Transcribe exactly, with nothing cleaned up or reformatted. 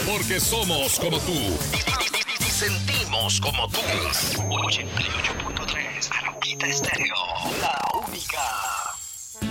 Porque somos como tú. Y sentimos como tú. ochenta y ocho punto tres Arauquita Estéreo. La única.